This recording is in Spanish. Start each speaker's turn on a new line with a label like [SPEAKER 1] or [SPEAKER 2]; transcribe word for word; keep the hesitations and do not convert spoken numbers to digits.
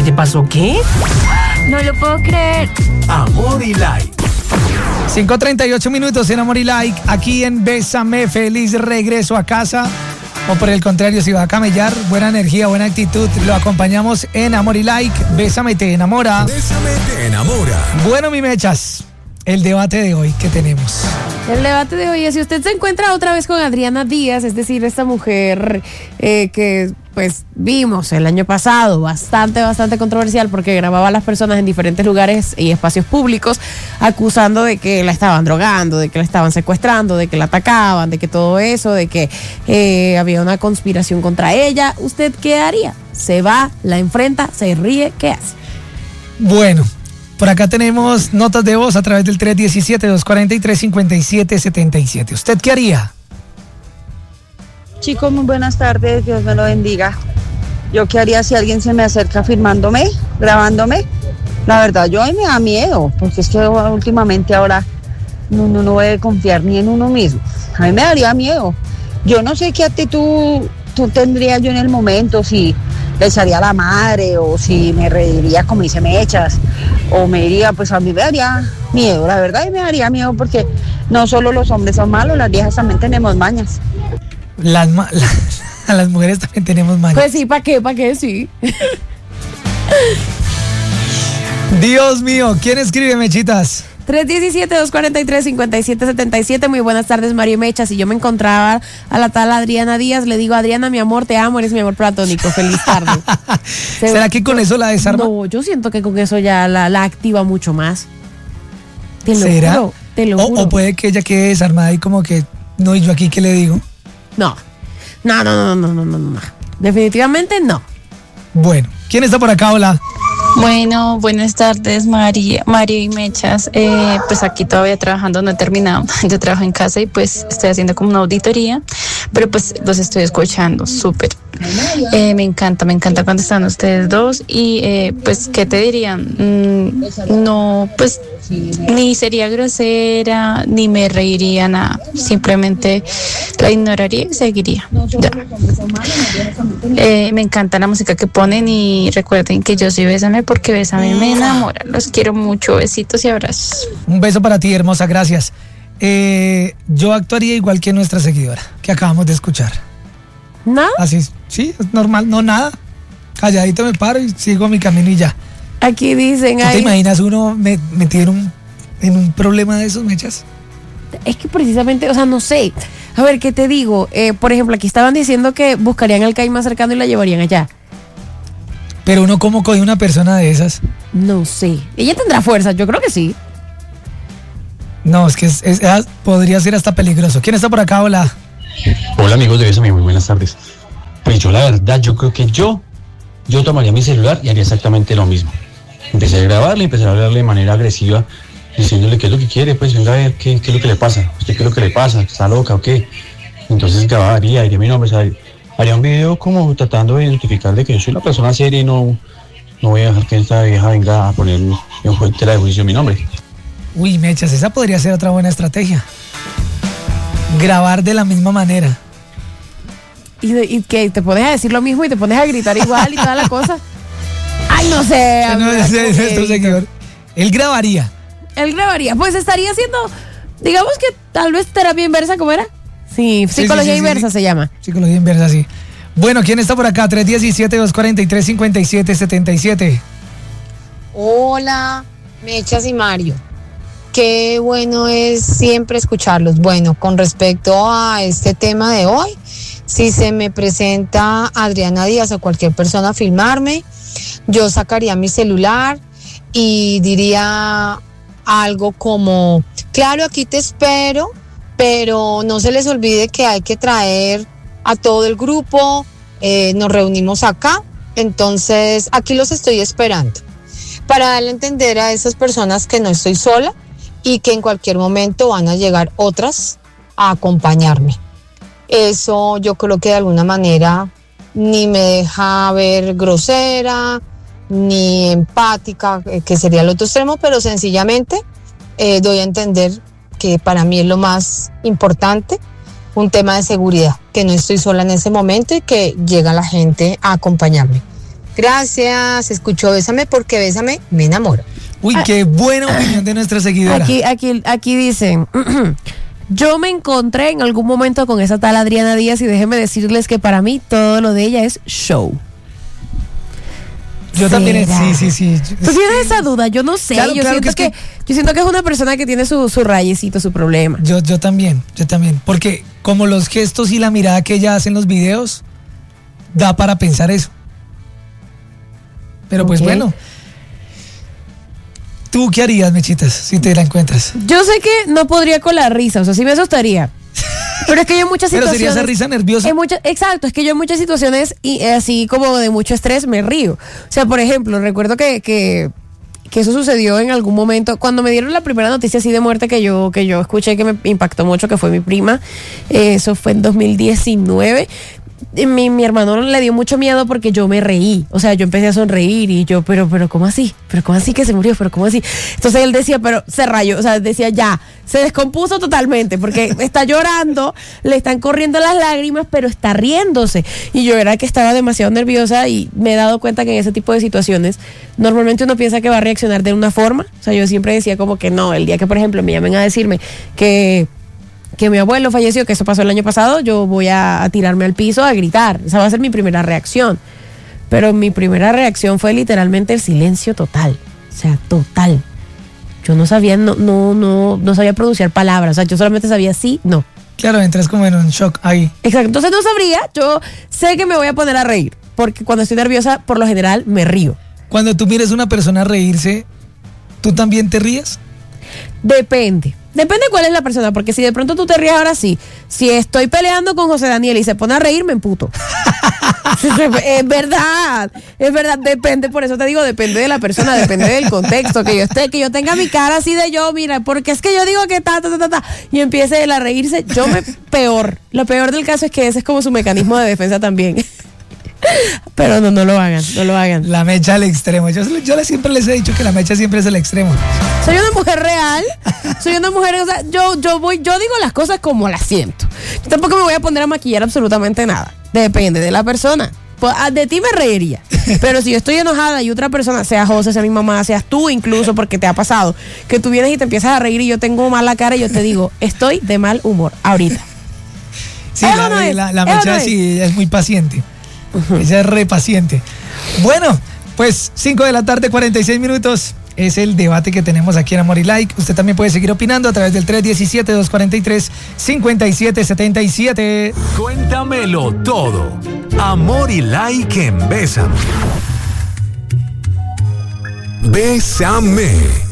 [SPEAKER 1] te pasó qué?
[SPEAKER 2] No lo puedo creer.
[SPEAKER 3] Amor y Like.
[SPEAKER 4] cinco treinta y ocho minutos en Amor y Like, aquí en Bésame. Feliz regreso a casa. O por el contrario, si va a camellar, buena energía, buena actitud. Lo acompañamos en Amor y Like. Bésame, te enamora.
[SPEAKER 3] Bésame, te enamora.
[SPEAKER 4] Bueno, mi mechas, el debate de hoy que tenemos.
[SPEAKER 5] El debate de hoy es si usted se encuentra otra vez con Adriana Díaz, es decir, esta mujer eh, que pues vimos el año pasado, bastante, bastante controversial porque grababa a las personas en diferentes lugares y espacios públicos acusando de que la estaban drogando, de que la estaban secuestrando, de que la atacaban, de que todo eso, de que eh, había una conspiración contra ella. ¿Usted qué haría? ¿Se va, la enfrenta, se ríe? ¿Qué hace?
[SPEAKER 4] Bueno, por acá tenemos notas de voz a través del tres uno siete, dos cuatro tres, cinco siete siete siete. ¿Usted qué haría?
[SPEAKER 6] Chicos, muy buenas tardes, Dios me lo bendiga. ¿Yo qué haría si alguien se me acerca filmándome, grabándome? La verdad, yo a mí me da miedo, porque es que últimamente ahora uno no debe confiar ni en uno mismo. A mí me daría miedo. Yo no sé qué actitud tú tendrías yo en el momento, si les haría la madre o si me reiría como dice Mechas, o me diría, pues a mí me daría miedo, la verdad, y me daría miedo porque no solo los hombres son malos, las viejas también tenemos mañas.
[SPEAKER 4] Las, ma- la, a las mujeres también tenemos mañas.
[SPEAKER 5] Pues sí, ¿para qué? ¿Para qué? Sí.
[SPEAKER 4] Dios mío, ¿quién escribe, mechitas?
[SPEAKER 5] tres uno siete, dos cuatro tres, cinco siete siete siete. Muy buenas tardes, Mario Mecha. Si yo me encontraba a la tal Adriana Díaz, le digo, Adriana, mi amor, te amo, eres mi amor platónico. Feliz tarde. Se
[SPEAKER 4] ¿Será que con eso la desarma?
[SPEAKER 5] No, yo siento que con eso ya la, la activa mucho más. Te lo
[SPEAKER 4] ¿Será?
[SPEAKER 5] juro, te lo
[SPEAKER 4] o,
[SPEAKER 5] juro.
[SPEAKER 4] o puede que ella quede desarmada y como que, no, ¿y yo aquí qué le digo?
[SPEAKER 5] No, no, no, no, no, no, no, no. Definitivamente no.
[SPEAKER 4] Bueno, ¿quién está por acá? Hola.
[SPEAKER 7] Bueno, buenas tardes, María, Mario y Mechas. Eh, pues aquí todavía trabajando, no he terminado. Yo trabajo en casa y pues estoy haciendo como una auditoría, pero pues los estoy escuchando, súper. Eh, me encanta, me encanta cuando están ustedes dos y eh, pues, ¿qué te dirían? Mm, no, pues ni sería grosera, ni me reiría, nada. Simplemente la ignoraría y seguiría. Ya. Eh, me encanta la música que ponen y recuerden que yo soy Bésame porque Bésame me enamora. Los quiero mucho, besitos y abrazos.
[SPEAKER 4] Un beso para ti, hermosa, gracias. Eh, yo actuaría igual que nuestra seguidora, que acabamos de escuchar.
[SPEAKER 5] ¿No?
[SPEAKER 4] Así es, sí, es normal, no nada. Calladito me paro y sigo mi camino y ya.
[SPEAKER 5] Aquí dicen...
[SPEAKER 4] ¿Tú
[SPEAKER 5] ahí,
[SPEAKER 4] te imaginas uno me- metido en un, en un problema de esos, Mechas?
[SPEAKER 5] Es que precisamente, o sea, no sé. A ver, ¿qué te digo? Eh, por ejemplo, aquí estaban diciendo que buscarían al C A I más cercano y la llevarían allá.
[SPEAKER 4] Pero uno, ¿cómo coge una persona de esas?
[SPEAKER 5] No sé. Ella tendrá fuerza, yo creo que sí.
[SPEAKER 4] No, es que es- es- es- podría ser hasta peligroso. ¿Quién está por acá? Hola.
[SPEAKER 8] Hola amigos de Bésame, muy buenas tardes. Pues yo la verdad, yo creo que yo, yo tomaría mi celular y haría exactamente lo mismo. Empecé a grabarle, empecé a hablarle de manera agresiva, diciéndole qué es lo que quiere, pues venga a ver qué, qué es lo que le pasa, usted qué es lo que le pasa, está loca o qué. Entonces grabaría, diría mi nombre, o sea, haría un video como tratando de identificar de que yo soy una persona seria y no, no voy a dejar que esta vieja venga a poner en tela de juicio mi nombre.
[SPEAKER 4] Uy, Mechas, esa podría ser otra buena estrategia. Grabar de la misma manera.
[SPEAKER 5] Y, de- y que te pones a decir lo mismo y te pones a gritar igual y toda la cosa. Ay, no sé.
[SPEAKER 4] No,
[SPEAKER 5] amiga,
[SPEAKER 4] ese es nuestro
[SPEAKER 5] como que-
[SPEAKER 4] seguidor. Él grabaría.
[SPEAKER 5] Él grabaría. Pues estaría haciendo, digamos que tal vez terapia inversa, ¿cómo era? Sí,
[SPEAKER 4] Sí,
[SPEAKER 5] psicología
[SPEAKER 4] sí, sí,
[SPEAKER 5] inversa
[SPEAKER 4] sí.
[SPEAKER 5] se llama.
[SPEAKER 4] Psicología inversa, sí. Bueno, ¿quién está por acá? tres uno siete, dos cuatro tres, cinco siete siete siete.
[SPEAKER 9] Hola, Mechas y Mario. Qué bueno es siempre escucharlos. Bueno, con respecto a este tema de hoy, si se me presenta Adriana Díaz o cualquier persona a filmarme, yo sacaría mi celular y diría algo como, claro, aquí te espero, pero no se les olvide que hay que traer a todo el grupo, eh, nos reunimos acá, entonces aquí los estoy esperando, para darle a entender a esas personas que no estoy sola y que en cualquier momento van a llegar otras a acompañarme. Eso yo creo que de alguna manera ni me deja ver grosera, ni empática, eh, que sería el otro extremo, pero sencillamente eh, doy a entender que para mí es lo más importante, un tema de seguridad, que no estoy sola en ese momento y que llega la gente a acompañarme. Gracias, escuchó Bésame porque Bésame me enamora.
[SPEAKER 4] Uy, qué buena opinión de nuestra seguidora.
[SPEAKER 5] Aquí, aquí, aquí dicen, yo me encontré en algún momento con esa tal Adriana Díaz y déjenme decirles que para mí todo lo de ella es show.
[SPEAKER 4] Yo también, sí, sí, sí.
[SPEAKER 5] ¿Tú tienes esa duda? Yo no sé.
[SPEAKER 4] Claro,
[SPEAKER 5] yo,
[SPEAKER 4] claro
[SPEAKER 5] siento
[SPEAKER 4] que
[SPEAKER 5] que,
[SPEAKER 4] es que-
[SPEAKER 5] yo siento que es una persona que tiene su, su rayecito, su problema.
[SPEAKER 4] Yo, yo también, yo también. Porque como los gestos y la mirada que ella hace en los videos, da para pensar eso. Pero pues
[SPEAKER 5] Ok.
[SPEAKER 4] bueno. ¿Tú qué harías, Mechitas, si te la encuentras?
[SPEAKER 5] Yo sé que no podría con la risa, o sea, sí me asustaría. Pero es que yo en muchas
[SPEAKER 4] Pero
[SPEAKER 5] situaciones...
[SPEAKER 4] sería esa risa nerviosa.
[SPEAKER 5] En muchas, exacto, es que yo en muchas situaciones, y eh, así como de mucho estrés, me río. O sea, por ejemplo, recuerdo que, que, que eso sucedió en algún momento, cuando me dieron la primera noticia así de muerte que yo, que yo escuché, que me impactó mucho, que fue mi prima, eh, eso fue en dos mil diecinueve. Y Mi, mi hermano le dio mucho miedo porque yo me reí, o sea, yo empecé a sonreír y yo, pero, pero, ¿cómo así? ¿Pero cómo así que se murió? ¿Pero cómo así? Entonces él decía, pero se rayó, o sea, decía ya, se descompuso totalmente porque está llorando, le están corriendo las lágrimas, pero está riéndose. Y yo era que estaba demasiado nerviosa y me he dado cuenta que en ese tipo de situaciones, normalmente uno piensa que va a reaccionar de una forma, o sea, yo siempre decía como que no, el día que, por ejemplo, me llamen a decirme que... que mi abuelo falleció, que eso pasó el año pasado, yo voy a, a tirarme al piso a gritar. Esa va a ser mi primera reacción. Pero mi primera reacción fue literalmente el silencio total. O sea, total. Yo no sabía, no, no, no, no sabía pronunciar palabras. O sea, yo solamente sabía sí, no.
[SPEAKER 4] Claro, entras como en un shock ahí.
[SPEAKER 5] Exacto. Entonces no sabría, yo sé que me voy a poner a reír. Porque cuando estoy nerviosa, por lo general, me río.
[SPEAKER 4] Cuando tú mires a una persona reírse, ¿tú también te ríes?
[SPEAKER 5] Depende. Depende cuál es la persona, porque si de pronto tú te ríes ahora sí, si estoy peleando con José Daniel y se pone a reír, me emputo. Es verdad, es verdad, depende, por eso te digo, depende de la persona, depende del contexto, que yo esté, que yo tenga mi cara así de yo, mira, porque es que yo digo que ta, ta, ta, ta, ta, y empiece él a reírse, yo me, peor, lo peor del caso es que ese es como su mecanismo de defensa también. Pero no, no lo hagan, no lo hagan.
[SPEAKER 4] La mecha al extremo. Yo, yo siempre les he dicho que la mecha siempre es el extremo.
[SPEAKER 5] Soy una mujer real, soy una mujer, o sea, yo, yo voy, yo digo las cosas como las siento. Yo tampoco me voy a poner a maquillar absolutamente nada. Depende de la persona. Pues, de ti me reiría. Pero si yo estoy enojada y otra persona, sea José, sea mi mamá, seas tú incluso, porque te ha pasado, que tú vienes y te empiezas a reír y yo tengo mala cara y yo te digo, estoy de mal humor ahorita.
[SPEAKER 4] Sí,
[SPEAKER 5] Eso
[SPEAKER 4] la,
[SPEAKER 5] no es,
[SPEAKER 4] la, la
[SPEAKER 5] eso
[SPEAKER 4] mecha
[SPEAKER 5] no es.
[SPEAKER 4] sí, ella es muy paciente. Ella es re paciente. Bueno, pues cinco de la tarde, cuarenta y seis minutos. Es el debate que tenemos aquí en Amor y Like. Usted también puede seguir opinando a través del tres uno siete, dos cuatro tres, cinco siete siete siete.
[SPEAKER 3] Cuéntamelo todo. Amor y Like en Bésame. Bésame.